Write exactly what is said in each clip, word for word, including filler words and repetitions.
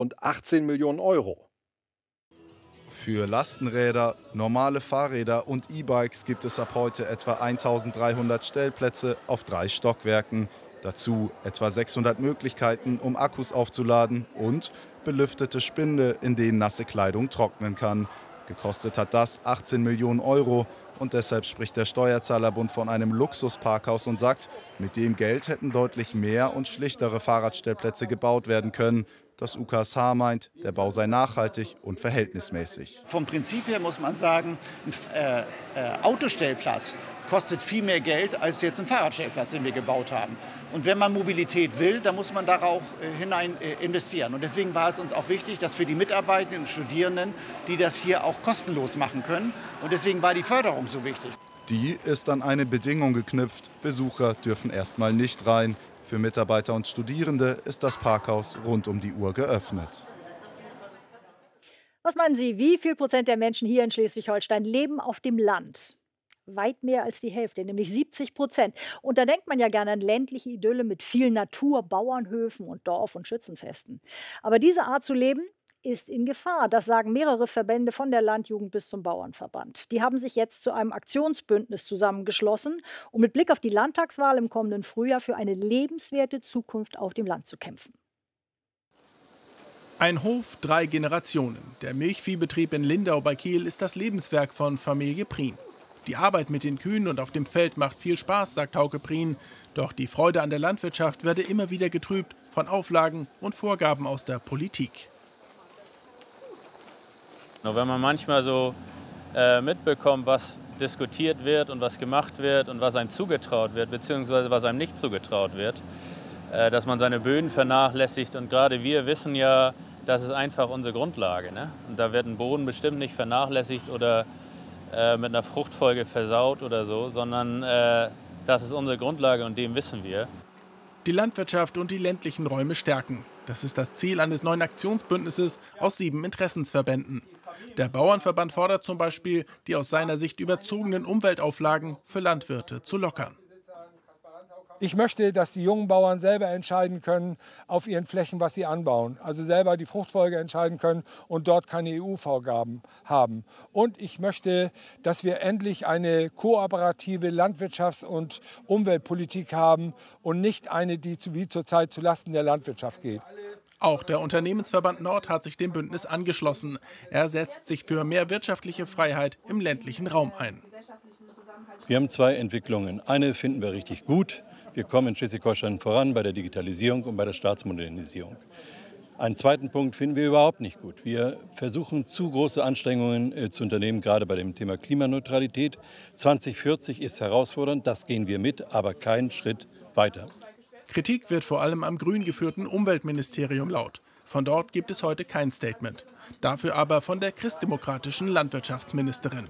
und achtzehn Millionen Euro. Für Lastenräder, normale Fahrräder und E-Bikes gibt es ab heute etwa eintausenddreihundert Stellplätze auf drei Stockwerken. Dazu etwa sechshundert Möglichkeiten, um Akkus aufzuladen und belüftete Spinde, in denen nasse Kleidung trocknen kann. Gekostet hat das achtzehn Millionen Euro und deshalb spricht der Steuerzahlerbund von einem Luxusparkhaus und sagt, mit dem Geld hätten deutlich mehr und schlichtere Fahrradstellplätze gebaut werden können. Das U K S H meint, der Bau sei nachhaltig und verhältnismäßig. Vom Prinzip her muss man sagen, ein äh, äh, Autostellplatz kostet viel mehr Geld als jetzt ein Fahrradstellplatz, den wir gebaut haben. Und wenn man Mobilität will, dann muss man darauf äh, hinein äh, investieren. Und deswegen war es uns auch wichtig, dass für die Mitarbeitenden und Studierenden, die das hier auch kostenlos machen können. Und deswegen war die Förderung so wichtig. Die ist an eine Bedingung geknüpft. Besucher dürfen erstmal nicht rein. Für Mitarbeiter und Studierende ist das Parkhaus rund um die Uhr geöffnet. Was meinen Sie, wie viel Prozent der Menschen hier in Schleswig-Holstein leben auf dem Land? Weit mehr als die Hälfte, nämlich siebzig Prozent. Und da denkt man ja gerne an ländliche Idylle mit viel Natur, Bauernhöfen und Dorf- und Schützenfesten. Aber diese Art zu leben ist in Gefahr. Das sagen mehrere Verbände von der Landjugend bis zum Bauernverband. Die haben sich jetzt zu einem Aktionsbündnis zusammengeschlossen, um mit Blick auf die Landtagswahl im kommenden Frühjahr für eine lebenswerte Zukunft auf dem Land zu kämpfen. Ein Hof, drei Generationen. Der Milchviehbetrieb in Lindau bei Kiel ist das Lebenswerk von Familie Prien. Die Arbeit mit den Kühen und auf dem Feld macht viel Spaß, sagt Hauke Prien. Doch die Freude an der Landwirtschaft werde immer wieder getrübt von Auflagen und Vorgaben aus der Politik. Nur wenn man manchmal so äh, mitbekommt, was diskutiert wird und was gemacht wird und was einem zugetraut wird, beziehungsweise was einem nicht zugetraut wird, äh, dass man seine Böden vernachlässigt. Und gerade wir wissen ja, das ist einfach unsere Grundlage. Ne? Und da wird ein Boden bestimmt nicht vernachlässigt oder äh, mit einer Fruchtfolge versaut oder so, sondern äh, das ist unsere Grundlage und dem wissen wir. Die Landwirtschaft und die ländlichen Räume stärken. Das ist das Ziel eines neuen Aktionsbündnisses aus sieben Interessensverbänden. Der Bauernverband fordert zum Beispiel, die aus seiner Sicht überzogenen Umweltauflagen für Landwirte zu lockern. Ich möchte, dass die jungen Bauern selber entscheiden können auf ihren Flächen, was sie anbauen. Also selber die Fruchtfolge entscheiden können und dort keine E U-Vorgaben haben. Und ich möchte, dass wir endlich eine kooperative Landwirtschafts- und Umweltpolitik haben und nicht eine, die wie zurzeit zulasten der Landwirtschaft geht. Auch der Unternehmensverband Nord hat sich dem Bündnis angeschlossen. Er setzt sich für mehr wirtschaftliche Freiheit im ländlichen Raum ein. Wir haben zwei Entwicklungen. Eine finden wir richtig gut. Wir kommen in Schleswig-Holstein voran bei der Digitalisierung und bei der Staatsmodernisierung. Einen zweiten Punkt finden wir überhaupt nicht gut. Wir versuchen zu große Anstrengungen äh, zu unternehmen, gerade bei dem Thema Klimaneutralität. zwanzig vierzig ist herausfordernd, das gehen wir mit, aber keinen Schritt weiter. Kritik wird vor allem am grün geführten Umweltministerium laut. Von dort gibt es heute kein Statement. Dafür aber von der christdemokratischen Landwirtschaftsministerin.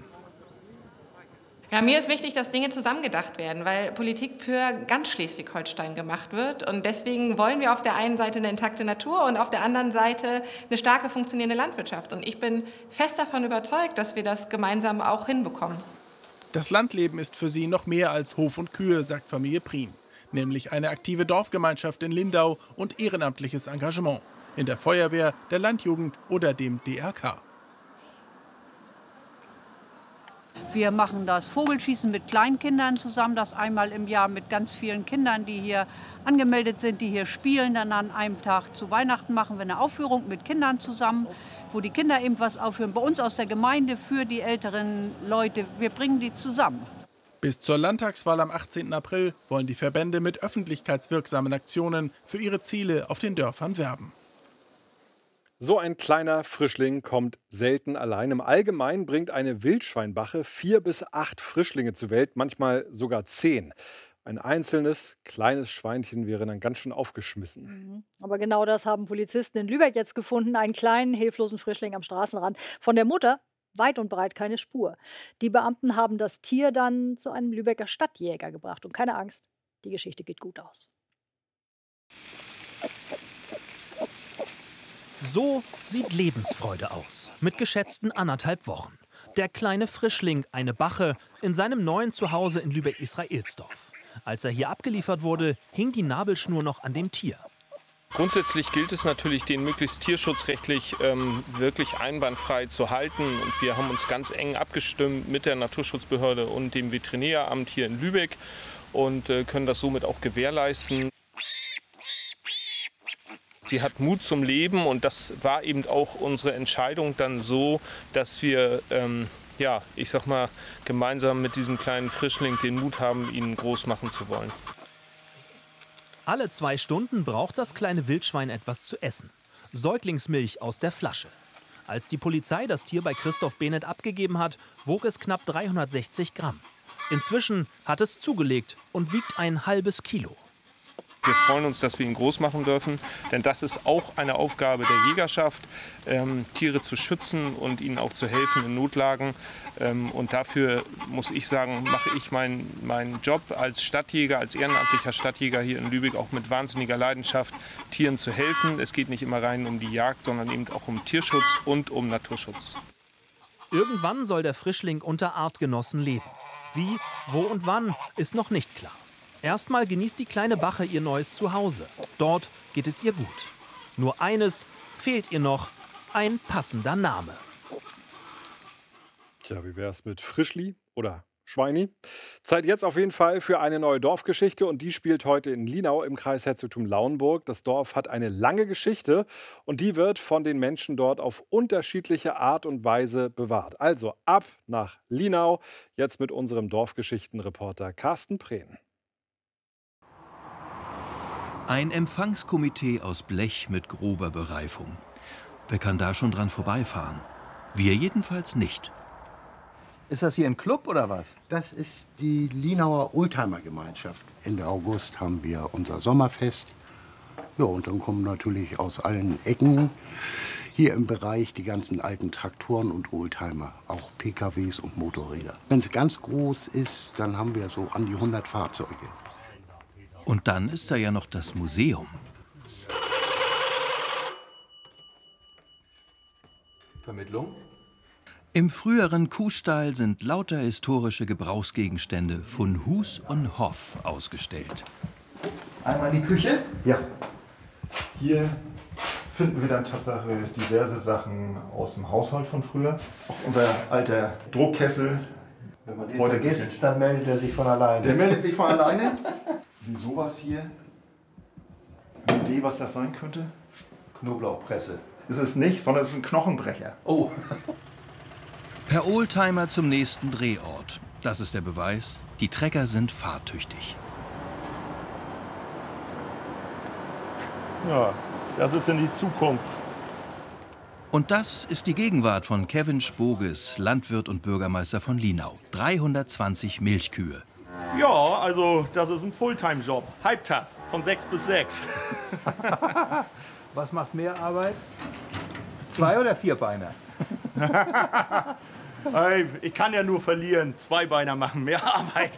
Ja, mir ist wichtig, dass Dinge zusammengedacht werden, weil Politik für ganz Schleswig-Holstein gemacht wird. Und deswegen wollen wir auf der einen Seite eine intakte Natur und auf der anderen Seite eine starke, funktionierende Landwirtschaft. Und ich bin fest davon überzeugt, dass wir das gemeinsam auch hinbekommen. Das Landleben ist für sie noch mehr als Hof und Kühe, sagt Familie Prien. Nämlich eine aktive Dorfgemeinschaft in Lindau und ehrenamtliches Engagement in der Feuerwehr, der Landjugend oder dem D R K. Wir machen das Vogelschießen mit Kleinkindern zusammen, das einmal im Jahr mit ganz vielen Kindern, die hier angemeldet sind, die hier spielen. Dann an einem Tag zu Weihnachten machen wir eine Aufführung mit Kindern zusammen, wo die Kinder eben was aufführen. Bei uns aus der Gemeinde für die älteren Leute. Wir bringen die zusammen. Bis zur Landtagswahl am achtzehnten April wollen die Verbände mit öffentlichkeitswirksamen Aktionen für ihre Ziele auf den Dörfern werben. So ein kleiner Frischling kommt selten allein. Im Allgemeinen bringt eine Wildschweinbache vier bis acht Frischlinge zur Welt, manchmal sogar zehn. Ein einzelnes, kleines Schweinchen wäre dann ganz schön aufgeschmissen. Mhm. Aber genau das haben Polizisten in Lübeck jetzt gefunden. Einen kleinen, hilflosen Frischling am Straßenrand. Von der Mutter weit und breit keine Spur. Die Beamten haben das Tier dann zu einem Lübecker Stadtjäger gebracht. Und keine Angst, die Geschichte geht gut aus. So sieht Lebensfreude aus. Mit geschätzten anderthalb Wochen. Der kleine Frischling, eine Bache, in seinem neuen Zuhause in Lübeck-Israelsdorf. Als er hier abgeliefert wurde, hing die Nabelschnur noch an dem Tier. Grundsätzlich gilt es natürlich, den möglichst tierschutzrechtlich ähm, wirklich einwandfrei zu halten. Und wir haben uns ganz eng abgestimmt mit der Naturschutzbehörde und dem Veterinäramt hier in Lübeck und äh, können das somit auch gewährleisten. Sie hat Mut zum Leben und das war eben auch unsere Entscheidung dann so, dass wir, ähm, ja, ich sag mal, gemeinsam mit diesem kleinen Frischling den Mut haben, ihn groß machen zu wollen. Alle zwei Stunden braucht das kleine Wildschwein etwas zu essen. Säuglingsmilch aus der Flasche. Als die Polizei das Tier bei Christoph Behnert abgegeben hat, wog es knapp dreihundertsechzig Gramm. Inzwischen hat es zugelegt und wiegt ein halbes Kilo. Wir freuen uns, dass wir ihn groß machen dürfen, denn das ist auch eine Aufgabe der Jägerschaft, ähm, Tiere zu schützen und ihnen auch zu helfen in Notlagen. Ähm, und dafür muss ich sagen, mache ich meinen meinen Job als Stadtjäger, als ehrenamtlicher Stadtjäger hier in Lübeck auch mit wahnsinniger Leidenschaft, Tieren zu helfen. Es geht nicht immer rein um die Jagd, sondern eben auch um Tierschutz und um Naturschutz. Irgendwann soll der Frischling unter Artgenossen leben. Wie, wo und wann, ist noch nicht klar. Erstmal genießt die kleine Bache ihr neues Zuhause. Dort geht es ihr gut. Nur eines fehlt ihr noch: ein passender Name. Tja, wie wär's mit Frischli oder Schweini? Zeit jetzt auf jeden Fall für eine neue Dorfgeschichte und die spielt heute in Linau im Kreis Herzogtum Lauenburg. Das Dorf hat eine lange Geschichte und die wird von den Menschen dort auf unterschiedliche Art und Weise bewahrt. Also ab nach Linau, jetzt mit unserem Dorfgeschichtenreporter Carsten Prehn. Ein Empfangskomitee aus Blech mit grober Bereifung. Wer kann da schon dran vorbeifahren? Wir jedenfalls nicht. Ist das hier ein Club oder was? Das ist die Linauer Oldtimer-Gemeinschaft. Ende August haben wir unser Sommerfest. Ja, und dann kommen natürlich aus allen Ecken hier im Bereich die ganzen alten Traktoren und Oldtimer, auch P K Ws und Motorräder. Wenn es ganz groß ist, dann haben wir so an die hundert Fahrzeuge. Und dann ist da ja noch das Museum. Vermittlung? Im früheren Kuhstall sind lauter historische Gebrauchsgegenstände von Hus und Hoff ausgestellt. Einmal die Küche? Ja. Hier finden wir dann Tatsache diverse Sachen aus dem Haushalt von früher. Auch unser alter Druckkessel. Wenn man den vergisst, dann meldet er sich von alleine. Der meldet sich von alleine. Wie sowas hier? Eine Idee, was das sein könnte? Knoblauchpresse. Ist es nicht, sondern es ist ein Knochenbrecher. Oh. Per Oldtimer zum nächsten Drehort. Das ist der Beweis, die Trecker sind fahrtüchtig. Ja, das ist in die Zukunft. Und das ist die Gegenwart von Kevin Spoges, Landwirt und Bürgermeister von Linau. dreihundertzwanzig Milchkühe. Ja, also das ist ein Fulltime-Job. Halbtags, von sechs bis sechs. Was macht mehr Arbeit? Zwei- oder Vierbeiner? Hey, ich kann ja nur verlieren. Zweibeiner machen mehr Arbeit.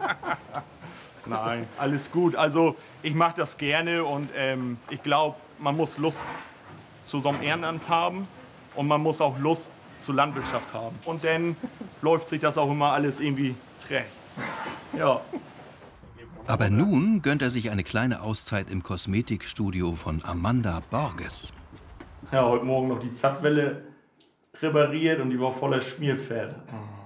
Nein, alles gut. Also ich mache das gerne und ähm, ich glaube, man muss Lust zu so einem Ehrenamt haben und man muss auch Lust zur Landwirtschaft haben. Und dann läuft sich das auch immer alles irgendwie träge. Ja. Aber nun gönnt er sich eine kleine Auszeit im Kosmetikstudio von Amanda Borges. Ja, heute Morgen noch die Zapfwelle repariert und die war voller Schmierfett.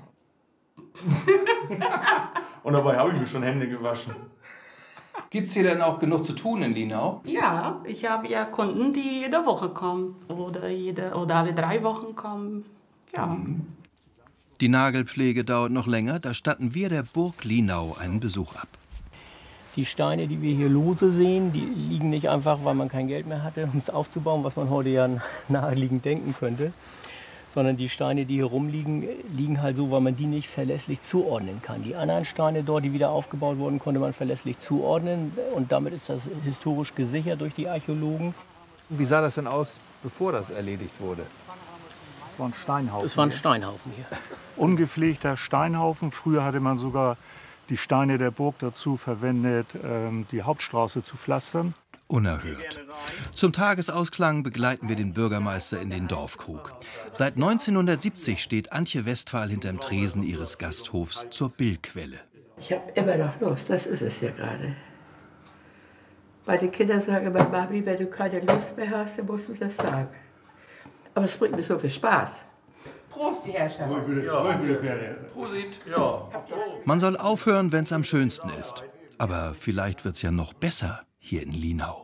Und dabei habe ich mir schon Hände gewaschen. Gibt es hier denn auch genug zu tun in Linau? Ja, ich habe ja Kunden, die jede Woche kommen oder, jede, oder alle drei Wochen kommen. Ja. Mhm. Die Nagelpflege dauert noch länger, da statten wir der Burg Linau einen Besuch ab. Die Steine, die wir hier lose sehen, die liegen nicht einfach, weil man kein Geld mehr hatte, um es aufzubauen, was man heute ja naheliegend denken könnte. Sondern die Steine, die hier rumliegen, liegen halt so, weil man die nicht verlässlich zuordnen kann. Die anderen Steine dort, die wieder aufgebaut wurden, konnte man verlässlich zuordnen. Und damit ist das historisch gesichert durch die Archäologen. Wie sah das denn aus, bevor das erledigt wurde? Das war ein Steinhaufen. Das war ein Steinhaufen hier. Ungepflegter Steinhaufen. Früher hatte man sogar die Steine der Burg dazu verwendet, die Hauptstraße zu pflastern. Unerhört. Zum Tagesausklang begleiten wir den Bürgermeister in den Dorfkrug. Seit neunzehnhundertsiebzig steht Antje Westphal hinterm Tresen ihres Gasthofs zur Billquelle. Ich habe immer noch Lust, das ist es ja gerade. Meine Kinder sagen immer, Mami, wenn du keine Lust mehr hast, dann musst du das sagen. Aber es bringt mir so viel Spaß. Prost, die Herrschaft. Prosit. Ja. Man soll aufhören, wenn es am schönsten ist. Aber vielleicht wird es ja noch besser hier in Linau.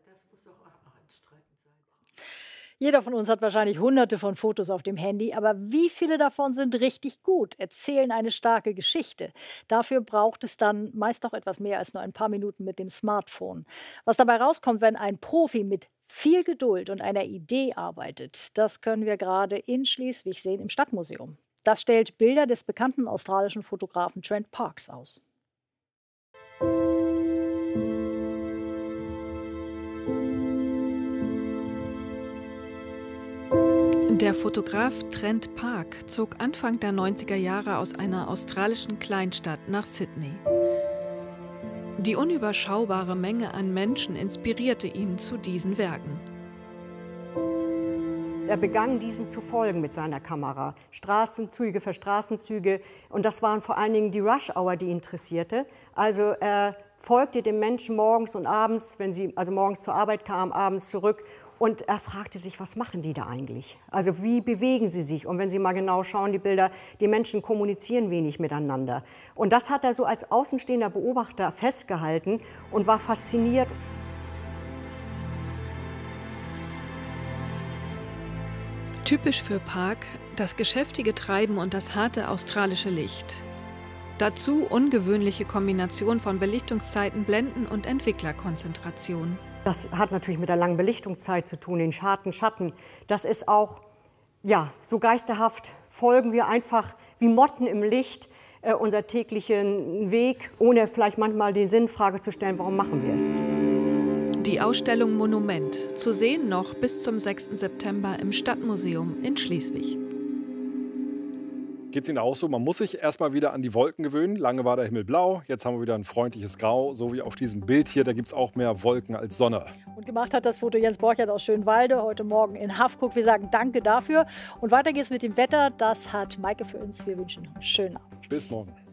Jeder von uns hat wahrscheinlich hunderte von Fotos auf dem Handy, aber wie viele davon sind richtig gut, erzählen eine starke Geschichte? Dafür braucht es dann meist noch etwas mehr als nur ein paar Minuten mit dem Smartphone. Was dabei rauskommt, wenn ein Profi mit viel Geduld und einer Idee arbeitet, das können wir gerade in Schleswig sehen im Stadtmuseum. Das stellt Bilder des bekannten australischen Fotografen Trent Parks aus. Der Fotograf Trent Park zog Anfang der neunziger Jahre aus einer australischen Kleinstadt nach Sydney. Die unüberschaubare Menge an Menschen inspirierte ihn zu diesen Werken. Er begann, diesen zu folgen mit seiner Kamera. Straßenzüge für Straßenzüge. Und das waren vor allen Dingen die Rush-Hour, die ihn interessierte. Also er folgte den Menschen morgens und abends, wenn sie also morgens zur Arbeit kamen, abends zurück. Und er fragte sich, was machen die da eigentlich? Also wie bewegen sie sich? Und wenn Sie mal genau schauen, die Bilder, die Menschen kommunizieren wenig miteinander. Und das hat er so als außenstehender Beobachter festgehalten und war fasziniert. Typisch für Park das geschäftige Treiben und das harte australische Licht. Dazu ungewöhnliche Kombination von Belichtungszeiten, Blenden und Entwicklerkonzentration. Das hat natürlich mit der langen Belichtungszeit zu tun, den scharfen Schatten. Das ist auch, ja, so geisterhaft folgen wir einfach wie Motten im Licht äh, unser täglichen Weg, ohne vielleicht manchmal die Sinnfrage zu stellen, warum machen wir es? Die Ausstellung Monument, zu sehen noch bis zum sechsten September im Stadtmuseum in Schleswig. Geht es Ihnen auch so? Man muss sich erstmal wieder an die Wolken gewöhnen. Lange war der Himmel blau, jetzt haben wir wieder ein freundliches Grau, so wie auf diesem Bild hier. Da gibt es auch mehr Wolken als Sonne. Und gemacht hat das Foto Jens Borchert aus Schönwalde, heute Morgen in Haffkrug. Wir sagen danke dafür. Und weiter geht's mit dem Wetter. Das hat Maike für uns. Wir wünschen Ihnen einen schönen Abend. Bis morgen.